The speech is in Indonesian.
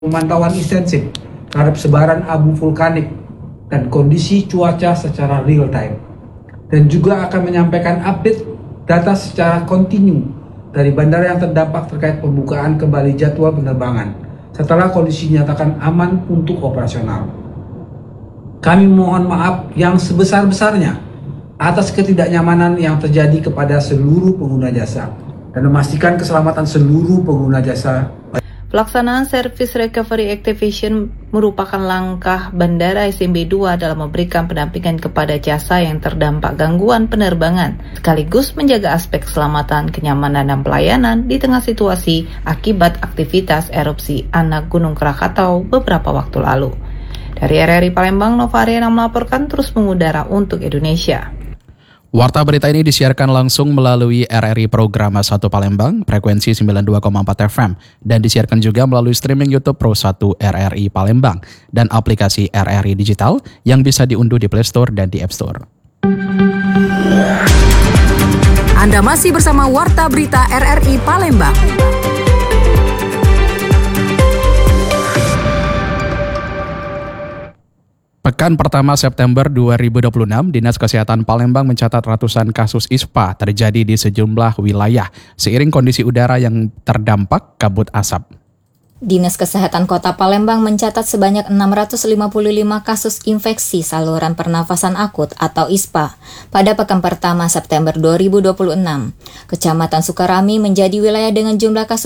Pemantauan intensif terhadap sebaran abu vulkanik dan kondisi cuaca secara real time, dan juga akan menyampaikan update data secara kontinu dari bandara yang terdampak terkait pembukaan kembali jadwal penerbangan setelah kondisi dinyatakan aman untuk operasional. Kami mohon maaf yang sebesar-besarnya atas ketidaknyamanan yang terjadi kepada seluruh pengguna jasa dan memastikan keselamatan seluruh pengguna jasa. Pelaksanaan Service Recovery Activation merupakan langkah Bandara SMB 2 dalam memberikan pendampingan kepada jasa yang terdampak gangguan penerbangan, sekaligus menjaga aspek keselamatan, kenyamanan, dan pelayanan di tengah situasi akibat aktivitas erupsi anak Gunung Krakatau beberapa waktu lalu. Dari RRI Palembang, Nova Ariana melaporkan terus mengudara untuk Indonesia. Warta berita ini disiarkan langsung melalui RRI Program 1 Palembang, frekuensi 92,4 FM, dan disiarkan juga melalui streaming YouTube Pro 1 RRI Palembang, dan aplikasi RRI Digital yang bisa diunduh di Play Store dan di App Store. Anda masih bersama Warta Berita RRI Palembang. Pekan pertama September 2026, Dinas Kesehatan Palembang mencatat ratusan kasus ISPA terjadi di sejumlah wilayah, seiring kondisi udara yang terdampak kabut asap. Dinas Kesehatan Kota Palembang mencatat sebanyak 655 kasus infeksi saluran pernafasan akut atau ISPA pada pekan pertama September 2026. Kecamatan Sukarami menjadi wilayah dengan jumlah kasus